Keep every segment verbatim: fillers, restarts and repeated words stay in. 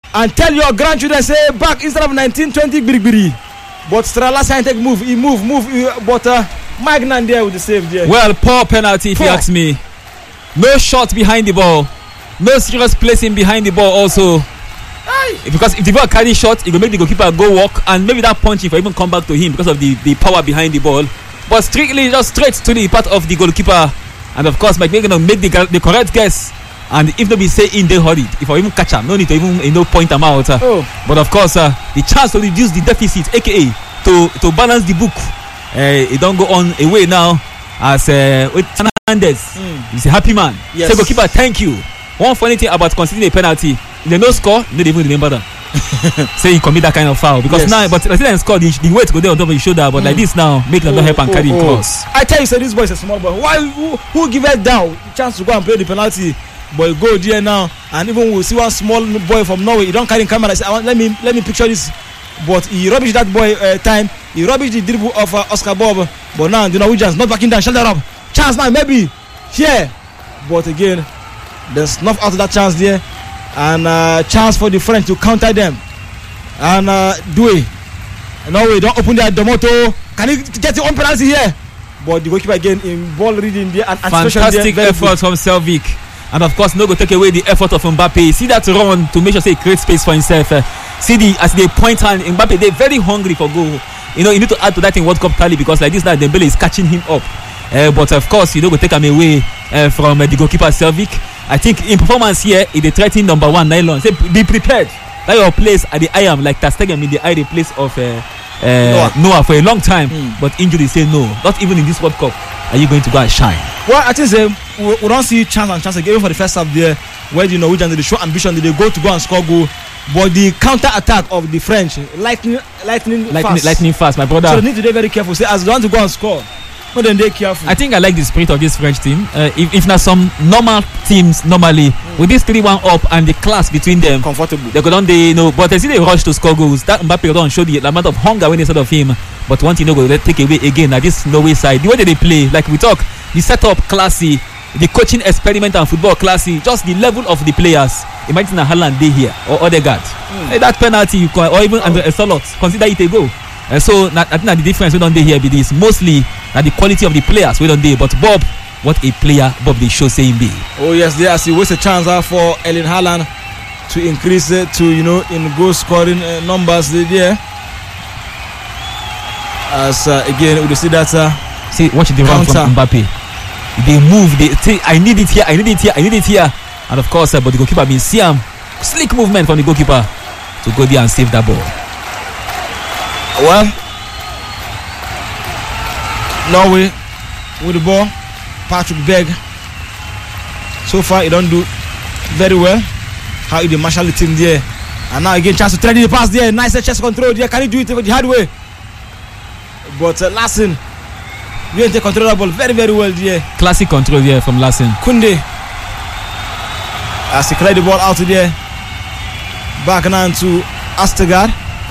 and tell your grandchildren say back instead of nineteen twenty biribiri. But Strala Sign take move, he move, move, he, but uh, Magnan there with the save there. Well, poor penalty if poor. you ask me. No shot behind the ball, no serious placing behind the ball also. Aye. Because if the ball carry shot, it will make the goalkeeper go walk, and maybe that punching for even come back to him because of the, the power behind the ball. But strictly just straight to the part of the goalkeeper, and of course Mike Megan make the, the correct guess. And if they be say in they hurried, if I even catch him, no need to even you know point them out. Uh. Oh. But of course, uh, the chance to reduce the deficit, aka to to balance the book, uh, it don't go on away now. As uh, with Fernandez, mm. he's a happy man. Yes. Say goalkeeper, thank you. One funny thing about conceding a penalty, if they no score, they don't even remember that. Say he commit that kind of foul because yes. now, but I think score the, the weight go there on top of his shoulder, but mm. like this now, make them oh, not help and oh, carry oh. cross. I tell you, say this boy is a small boy. Why who, who give it down chance to go and play the penalty? Boy, go there now, and even we'll see one small boy from Norway. He don't carry camera. Say, I want, let me let me picture this. But he rubbish that boy uh, time. He rubbish the dribble of uh, Oscar Bob. But now the Norwegians not backing down. Shoulder up. Chance now, maybe. Yeah. But again, there's enough out of that chance there, and uh, chance for the French to counter them. And uh, do it. Norway don't open their Domoto. Can he get the own penalty here? But the goalkeeper again in ball reading there and fantastic there, effort from Selvik. And of course, no go take away the effort of Mbappe. See that run to make sure say create space for himself. Uh, see the as they point hand, Mbappe they're very hungry for goal. You know, you need to add to that in World Cup tally because like this now Dembele is catching him up. Uh, but of course, you know, go take him away uh, from uh, the goalkeeper Selvik. I think in performance here, it is threatening number one nylon. Say be prepared. That your place at the I am like Tastegen in the I the place of uh, uh, Noah. Noah for a long time. Mm. But injury say no. Not even in this World Cup are you going to go and shine. Well, I think uh, we, we don't see chance and chance again for the first half there, where the Norwegians they show ambition, they go to go and score goal, but the counter attack of the French lightning, lightning, lightning fast, lightning fast, my brother. So they need to be very careful. Say as they want to go and score, but then they careful. I think I like the spirit of this French team. Uh, if if not some normal teams normally mm. with this three one up and the class between them, comfortable. They go down, they you know, but they see they rush to score goals. That Mbappe don't show the amount of hunger when they sort of him. But one thing you know, go take away again at this Norway side. The way that they play, like we talk, the setup classy, the coaching experiment and football classy, just the level of the players. Imagine a Haaland day here or Odegaard. Mm. Hey, that penalty you can, or even oh. under a Solot, consider it a goal. Uh, so I think that the difference we don't do here be this mostly that the quality of the players we don't do. But Bob, what a player Bob they show saying be. Oh yes, there he waste a chance uh, for Erling Haaland to increase it uh, to you know in goal scoring uh, numbers there. As uh, again we see that uh, see watch the run from Mbappe. They move, they say I need it here, I need it here, I need it here, and of course uh, but the goalkeeper been see him slick movement from the goalkeeper to go there and save that ball. Well, Norway with the ball. Patrick Berg. So far, he don't do very well. How he marshal the team there, and now again chance to thread the pass there. Nice chest control there. Can he do it the hard way? But uh, Lassen didn't take control of the ball very very well there. Classic control there from Lassen. Kunde as he cleared the ball out there. Back now to Astegard.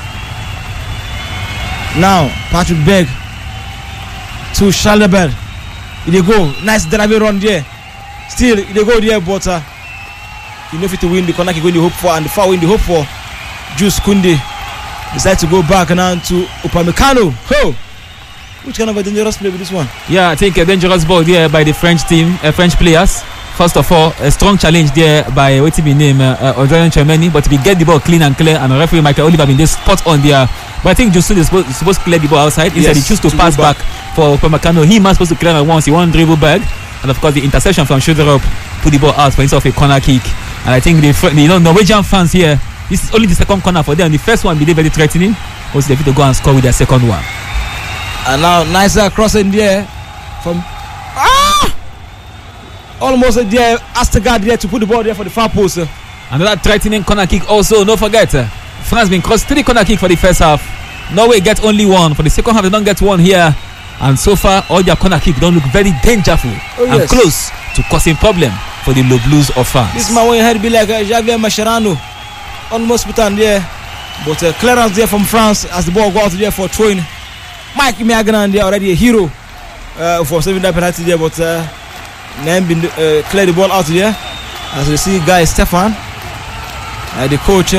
Now Patrick Berg to Schalderberg. They go nice driving run there. Still they go there, but uh, you know if to win the corner, he going to hope for, and the foul in the hope for. Jules Kunde decides to go back now to Upamecano. Oh, which kind of a dangerous play with this one? Yeah, I think a dangerous ball there by the French team, uh, French players. First of all, a strong challenge there by what's his name, uh, Aurélien Tchouameni, but we get the ball clean and clear, and the referee Michael Oliver been just spot on there. But I think Jules is supposed, supposed to clear the ball outside. Instead, yes, he choose to, to pass back. back for Upamecano. He was supposed to clear it once. He won dribble back, and of course the interception from shoulder up put the ball out for instead of a corner kick. And I think the, the you know, Norwegian fans here, this is only the second corner for them. The first one be very threatening. Also, they fit to go and score with their second one. And now nicer crossing there from ah. Almost there, Astegard there to put the ball there for the far post. Another threatening corner kick also. Don't forget, uh, France been crossed three corner kick for the first half. Norway get only one. For the second half, they don't get one here. And so far, all their corner kick don't look very dangerful oh, and yes. close to causing problem for the low blues of France. This man when head be like uh, Javier Mascherano. Almost put on there. But uh, clearance there from France as the ball go out there for throwing. Mike Meagnan there already a hero uh, for saving that penalty there. But uh, then been uh, clear the ball out there as we see guy Stefan uh, the coach uh,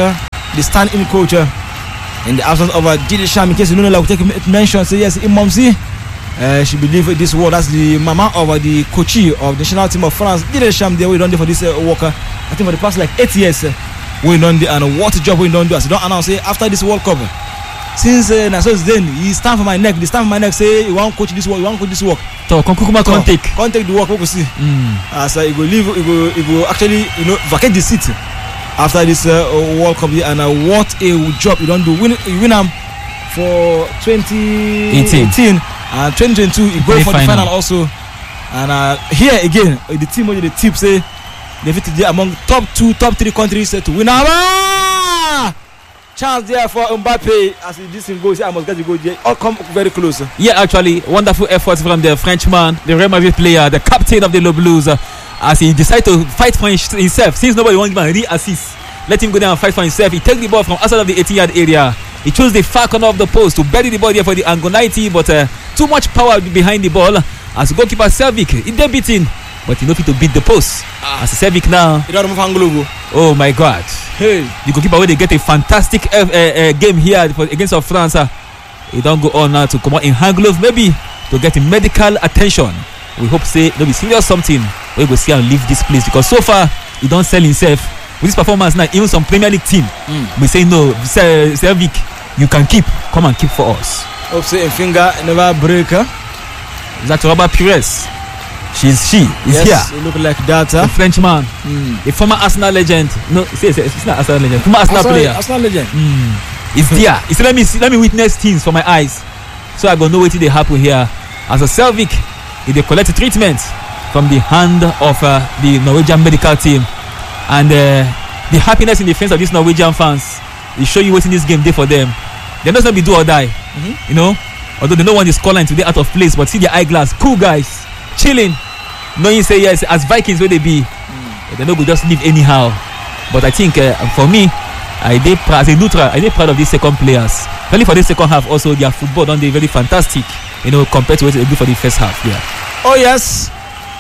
the stand-in coach uh, in the absence of uh, Didier Deschamps. In case you don't know, like we take mention, say yes, Imomzi. Uh, she believe this world. That's the mama of uh, the coachee of the national team of France. Didier Deschamps, they we done there for this uh, worker. I think for the past like eight years, uh, we done there, and what job we done do. As you don't announce, say after this World Cup. Since uh, Nasos then he stand for my neck, they stand for my neck. Say you want coach this work, you want coach this work. So Konkukuma can't take, can't take the work. We will see. Mm. As uh, he go leave, he go, he go actually, you know, vacate the seat after this uh, World Cup. And uh, what a job you don't do. Win, you win him for twenty eighteen and twenty twenty-two. He go for the final also. And uh, here again, the team, the tip say they fit among top two, top three countries uh, to win. Ah! Chance there for Mbappe as this thing goes. I must get the goal there. All come very close. Yeah, actually, wonderful efforts from the Frenchman, the Real Madrid player, the captain of the Le Blues, uh, as he decided to fight for himself. Since nobody wants him to re-assist, let him go down and fight for himself. He takes the ball from outside of the eighteen-yard area. He chose the far corner of the post to bury the ball there for the angle ninety, but uh, too much power behind the ball. As goalkeeper Servic, he did beat him, but he no fit to beat the post. Ah. As Servic now, he don't move Anglo. Oh my God! Hey, the goalkeeper where they get a fantastic uh, uh, game here for, against of France. Uh, he don't go on now to come out in hand glove, maybe to get him medical attention. We hope say there'll be serious something. We go see and leave this place because so far he don't sell himself with this performance now. Even some Premier League team, mm. we say no, Servic, you can keep, come and keep for us. Hope say a finger never break. Huh? That's Robert Pires. She's she is yes, here. You look like that. Huh? The Frenchman, mm. a former Arsenal legend. No, it's, it's not Arsenal legend. Former Arsenal, Arsenal player. Arsenal legend. Mm. It's there. It's let me see, let me witness things for my eyes, so I go know what they happen here. As a Servic, they collect treatment from the hand of uh, the Norwegian medical team, and uh, the happiness in the face of these Norwegian fans. They show you what's in this game day for them. They're not gonna be do or die, mm-hmm. you know. Although they don't want the scoreline today out of place, but see their eyeglass, cool guys, chilling, knowing say yes as Vikings where they be, mm. they don't go just live anyhow. But I think uh, for me, I did as a neutral, I did proud of these second players. Only for the second half, also their football done they very fantastic, you know, compared to what they do for the first half. Yeah. Oh yes.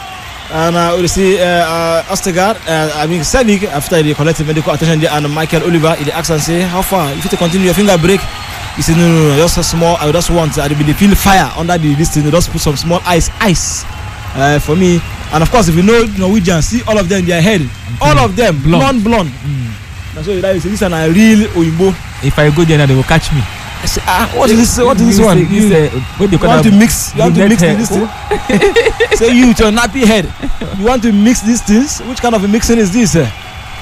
And uh, we see uh, uh, Ostergaard, uh, I mean Servic after the collective medical attention there, and Michael Oliver in the ask and say, how far? If you continue your finger break, he said no, no, no, just a small. I just want I will feel fire under the this thing. Just put some small ice, ice uh, for me. And of course, if you know Norwegian, see all of them, their head, mm-hmm. all of them blonde, blonde. Mm. That's why that is this is a real Oyinbo. If I go there, they will catch me. I say, ah, what is this? What is this one? You, you, uh, you want to mix? You want to mix this thing? Say you with your nappy head. You want to mix these things? Which kind of a mixing is this? Uh?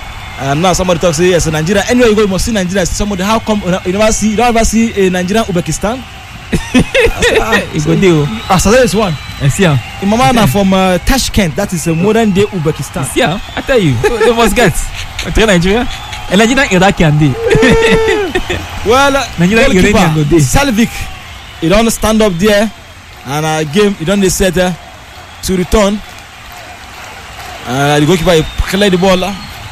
And now somebody talks say yes, Nigeria. Anywhere you go, you must see Nigeria. Somebody, how come you never see? You don't ever see a Nigerian Uzbekistan? You go there. Ah, so there is one. Yes, yeah. Imamana from uh, Tashkent. That is a modern day Uzbekistan. Yes, yeah, I tell you, they must get. Try Nigeria. And Nigeria Iraqian day. Well, Nigeria Iranian go day. Salvik, he don't stand up there, and uh, game he don't set uh, to return. Uh, the goalkeeper he cleared the ball. Uh,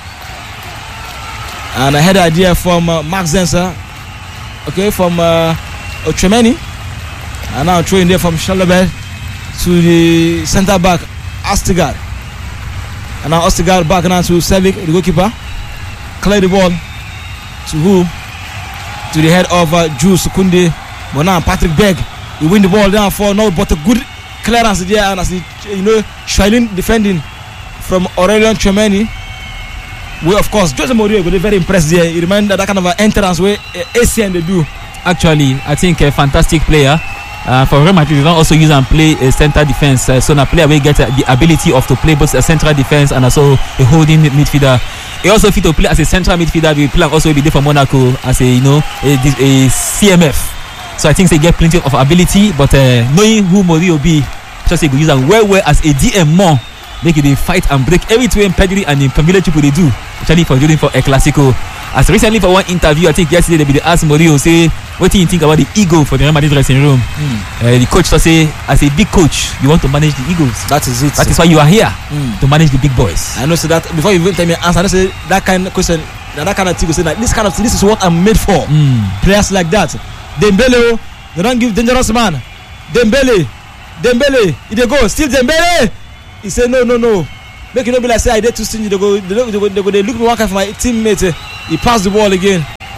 And I had an idea from uh, Mark Zenser, okay, from uh, Ochemeni. And now throwing there from Chalobah to the centre back, Ostergaard. And now Ostergaard back now to Servic, the goalkeeper. Clear the ball to who? To the head of uh, Jules Kunde. But now Patrick Berg, he win the ball down for no, but a good clearance there. And as he, you know, Shailin defending from Aurelian Chemeni. We of course, Jose Mourinho was very impressed there. You remember that kind of an entrance where uh, A C N they do. Actually, I think a fantastic player. Uh, for Real Madrid, they don't also use and play a center defense. Uh, so now player will get uh, the ability of to play both a central defense and also a holding midfielder. He also fit to play as a central midfielder. We play also be there for Monaco as a you know a, a C M F. So I think they get plenty of ability. But uh, knowing who Mourinho be, just they could use them well well as a D M more. Make it fight and break every two in Pedri and in familiar people they do, especially for doing for a Clasico. As recently for one interview, I think yesterday they be asked Mourinho say, what do you think about the ego for the Real Madrid dressing room? Mm. Uh, the coach to say, as a big coach, you want to manage the egos. That is it. That is why you are here mm. to manage the big boys. I know so that before you even tell me answer, I know say that kind of question, that kind of thing, say that this kind of thing, this is what I'm made for. Mm. Players like that. Dembele, they don't give dangerous man. Dembele, Dembele, if they go, still Dembele. He said no no no make it not be like say I did too stingy. They go they, go, they, go, they, go, they look me one kind for my teammate. Uh, he passed the ball again.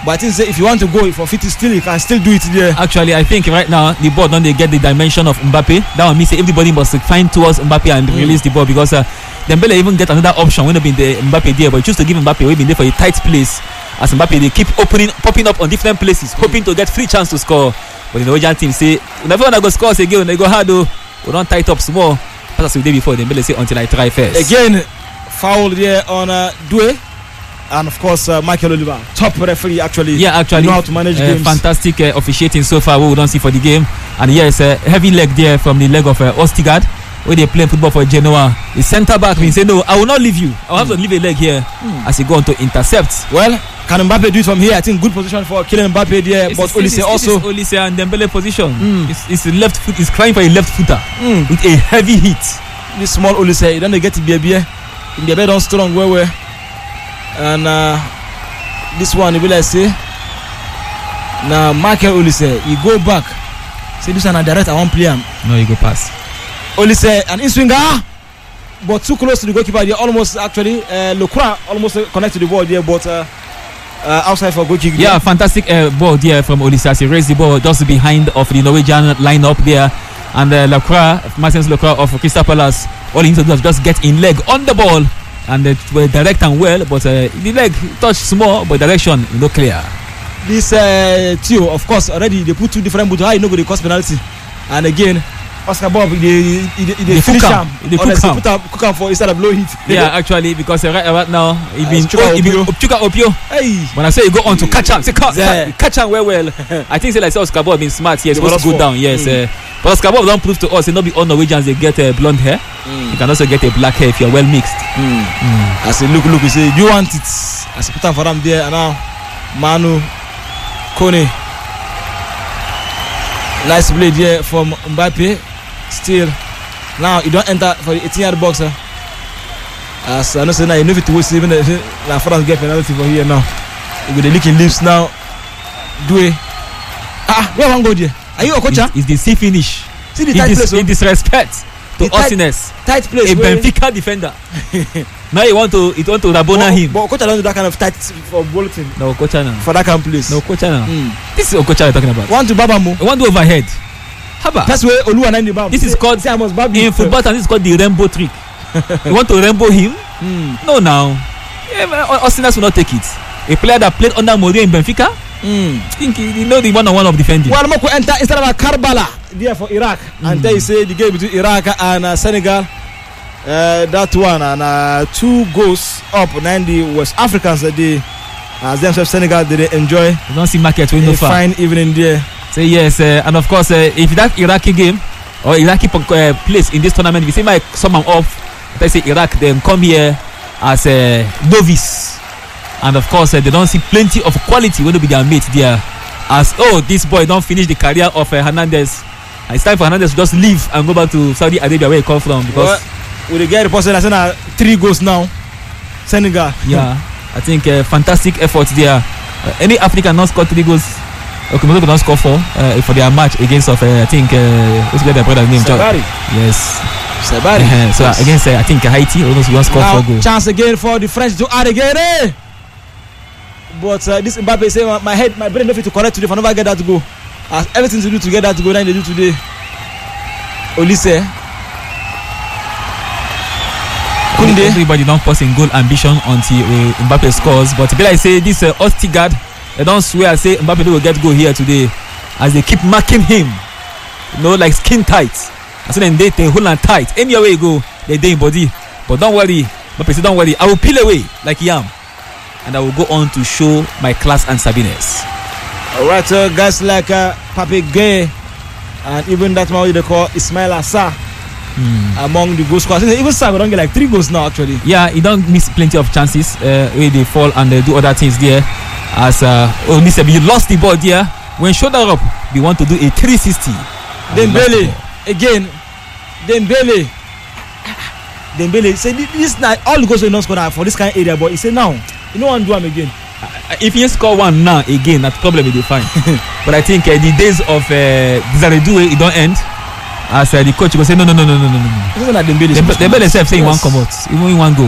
But I think say if you want to go for fifty still, you can still do it there. Actually, I think right now the ball don't they get the dimension of Mbappe. That one means everybody must find towards Mbappe and mm. release the ball because uh, Dembele even get another option when they been the Mbappe there, but choose to give Mbappe we been there for a tight place. As Mbappe they keep opening, popping up on different places, mm. hoping to get free chance to score. But the Norwegian team say, whenever I go score again, they go hard though. We don't tight up small. As we did before, Dembele say until I try first. Again, foul there on uh, Doué. And of course, uh, Michael Oliver, top referee actually. Yeah, actually, know how to manage uh, games. Fantastic uh, officiating so far. What we don't see for the game, and yes, a uh, heavy leg there from the leg of uh, Ostigard, where they play football for Genoa. The centre back means say no, I will not leave you. I will have mm. to leave a leg here mm. as he go on to intercept. Well, can Mbappe do it from here? I think good position for Kylian Mbappe there, it's, but Olise also. Olise and Dembele position. Mm. It's, it's left foot. It's crying for a left footer mm. with a heavy hit. This small Olise, you don't get to be a beer. The beer don't strong where we and. Uh, This one, you will like say, now Michael Olise, you go back. Say this one a direct, I won't play him. No, you go pass. Olise, an in swinger, but too close to the goalkeeper. They almost actually, uh, Lecroix almost connected to the ball there, but uh, uh, outside for goal kick. Yeah, there. Fantastic uh, ball there from Olise as he raised the ball just behind of the Norwegian lineup there. And uh, Lecroix, Marcens Lecroix of Crystal Palace, all he needs to do is just get in leg on the ball. And it uh, were direct and well, but uh, the leg touched small, but direction no clear. This uh, Theo, of course, already they put two different boots. How you know they cost penalty? And again, Oscar Bob, they they, they, they finish him. They cook him. Cook him for instead of blow hit. Yeah, actually, because uh, right, right now he uh, been Chuka Opio. Hey, when I say you go on to catch him, say catch, yeah. catch him well, well. I think say like say Oscar Bob been smart. Yes, supposed to go down. Yes, mm. uh, but Oscar Bob don't prove to us. It not be all Norwegians they get uh, blonde hair. Mm. You can also get a black hair if you're well mixed. Mm. Mm. I say look, look. You say do you want it? I say put him for them there and now Manu Kone. Nice play there from Mbappe. Still, now you don't enter for the eighteen-yard box. Huh? As I know, say now you know if it was even the France get penalty for here now. With the licking lips now. Do it. Ah, where one go there? Are you a coach? It's, it's the C finish. See the tight in, place. Dis- in disrespect to Osines. Tight place. A Benfica defender. Now you want to, you want to Rabona him. But coach don't do that kind of tight for bulletin. No coach now. For that kind of place. No coach now. Mm. This is what coach you're talking about. Want to Babamu? Want to overhead. Haba. That's where Oluwa nine the bab. This is called say, in football and this is called the rainbow trick. You want to rainbow him? Mm. No now. Yeah, Osines will not take it. A player that played under Mourinho in Benfica. Mm. think you know the one on one of defending. Well, Moko enter instead of a Karbala there for Iraq. Mm. And they say the game between Iraq and uh, Senegal. Uh, that one and uh, two goals up. ninety West Africans that they as themselves Senegal did they enjoy. You don't see market window far. Fine evening there. Say yes, uh, and of course, uh, if that Iraqi game or Iraqi uh, place in this tournament, if you see my someone off, they say Iraq, then come here as a novice. And of course, uh, they don't see plenty of quality when they be their mates there. As oh, this boy don't finish the career of uh, Hernandez. And it's time for Hernandez to just leave and go back to Saudi Arabia where he come from. Because well, with the guy reported that uh, three goals now, Senegal. Yeah, I think uh, fantastic effort there. Uh, any African not score three goals. Okay, Morocco don't score four uh, for their match against of uh, I think uh, what's their brother's name? Sabari. Yes. Sabari. Uh, so yes. Against uh, I think Haiti, almost one score four goals. Chance again for the French to add again. Eh? But uh, this Mbappe say my, my head, my brain don't fit to correct today. If I never get that to go, uh, everything to do to get that to go. Then they do today. Olise. Kunde. Everybody don't pass in goal ambition until uh, Mbappe scores. But be like say this uh, Ostigard. They don't swear say Mbappe will get goal here today as they keep marking him, you know, like skin tight. And so then they, they hold on tight. Any way you go, they day in body. But don't worry, Mbappe say don't worry. I will peel away like yam, and I will go on to show my class and sabiness. Alright, uh, guys like uh, Pape Gueye and even that man they call Ismail Assar mm. among the goal scorers. Even Sa don't get like three goals now actually. Yeah, he don't miss plenty of chances uh, where they fall and they do other things there. As uh, oh, Mister B, you lost the ball there. When shoulder up, we want to do a three sixty. Dembele again. Dembele. Dembele. Say this night all the goals will not score for this kind of area, but he said now you know one do him again. Uh, if you score one now again, that problem will be fine. But I think uh, the days of uh, Zaredue it don't end. As uh, the coach will say no no no no no no no. Dembele. Dembele self saying one come out, even in one go.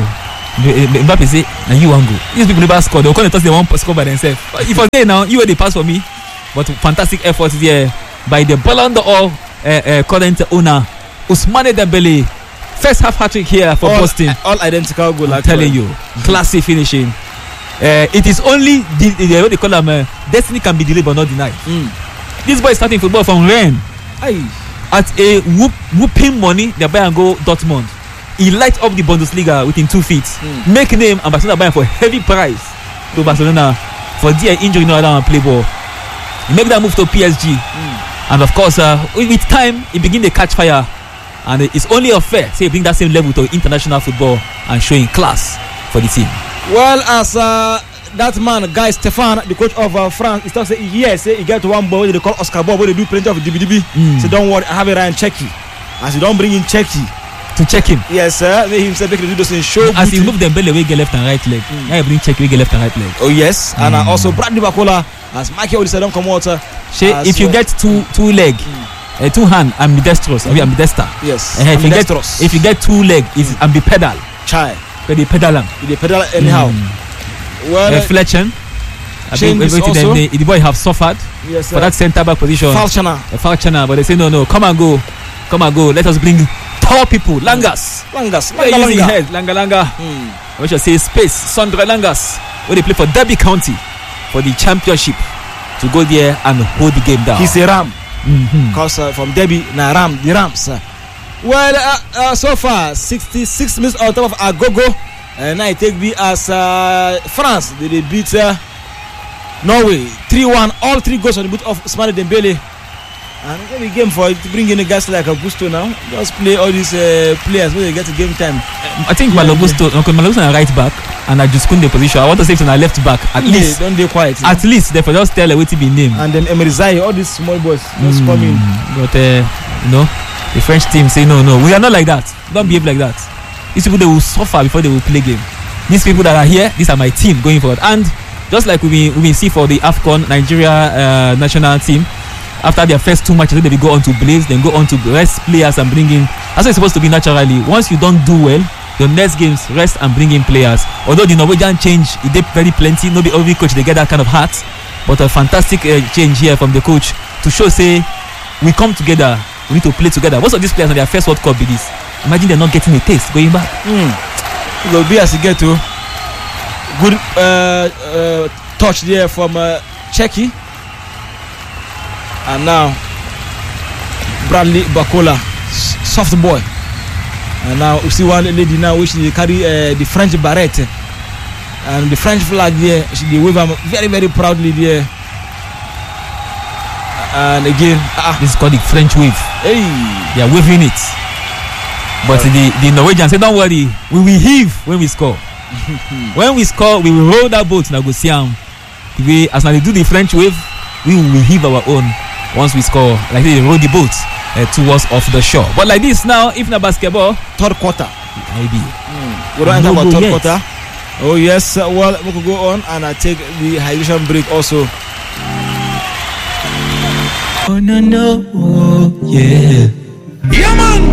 Mbappe say, "Now you want go." These people never score. They'll come and toss them one score by themselves. If I say now, you were the pass for me. But fantastic effort there by the Ballon d'Or uh, uh, current owner Ousmane Dembele. First half hat trick here for all, Boston. All identical goal. I'm telling you, mm-hmm. Classy finishing. Uh, it is only the, the, what they call them. Uh, destiny can be delayed but not denied. Mm. This boy is starting football from Rennes. Aye. At a whoop, whooping money, they buy and go Dortmund. He light up the Bundesliga within two feet. Mm. Make name and Barcelona buy for heavy price to Barcelona for their injury. No other play ball. He make that move to P S G, mm. and of course, uh, with time, he begin to catch fire. And it's only fair say bring that same level to international football and showing class for the team. Well, as uh, that man, Guy Stéphane, the coach of uh, France, he talks say yes, he get one boy they call Oscar Bob, where they do plenty of D B D B. Mm. So don't worry, I have it Ryan Checky. As you don't bring in Checky to check him. Yes, sir. He himself make the do those in show. As he move them belly, we get left and right leg. Mm. Now he bring Checky, we get left and right leg. Oh yes, mm. and uh, also Bradley Bacola, as Michael Olise don't come out. Uh, if you well. get two two leg. Mm. Uh, two hand ambidextrous, mm-hmm. ambidexter. Yes. Uh, if you get if you get two leg, it's mm. ambipedal. Chai. But they pedal them. They pedal anyhow. Mm. Well, uh, Fletcher. I think also. The, the boy have suffered yes, for that centre back position. Falchana. Uh, Falchana, but they say no, no, come and go, come and go. Let us bring tall people. Langas. Langas. Langa Langa. Using head. Langa Langa. Mm. We shall say space. Sandra Langas. Where they play for Derby County for the championship to go there and hold the game down. He's a ram. Because mm-hmm. uh, from Derby, na Ram, the Rams. Uh. Well, uh, uh, so far, sixty-six minutes on top of Agogo. And now it take me as uh, France. They, they beat uh, Norway three one. All three goals on the boot of Ousmane Dembele. And it's a big game for to bring in a guys like Augusto now. Just play all these uh, players when they get to game time. I think yeah, Malagusto, yeah. okay, Malagusto on right back and I just couldn't the position. I want to say it's on our left back at yeah, least. Don't be quiet. At know? least they for just tell a way to be named. And then Emery Zai, all these small boys just mm, come in. But uh, you know, the French team say no, no, we are not like that. Don't behave like that. These people they will suffer before they will play game. These people that are here, these are my team going forward. And just like we we see for the AFCON Nigeria uh, national team. After their first two matches, they will go on to blaze, then go on to rest players and bring in. That's how it's supposed to be naturally. Once you don't do well, your next games rest and bring in players. Although the Norwegian change, it did very plenty. Nobody every coach they get that kind of heart, but a fantastic uh, change here from the coach to show say we come together, we need to play together. Most of these players on their first World Cup be this. Imagine they're not getting a taste going back. Mm. It will be as you get to good uh, uh, touch there from uh, Checky. And now Bradley Bacola, soft boy. And now you see one lady now which they carry uh, the French beret and the French flag there. She wave them very very proudly there. And again, ah. this is called the French wave. Hey, they are waving it. But uh, the the Norwegians say, "Don't worry, we will heave when we score. When we score, we will roll that boat now go see them. The way as now they do the French wave, we will heave our own." Once we score, like they roll the boat uh, towards off the shore. But like this now, if not basketball, third quarter, maybe. Mm. We don't enter about third yet. quarter. Oh yes, uh, well we could go on and I uh, take the hydration break also. Oh no no, oh, yeah. Yeah man.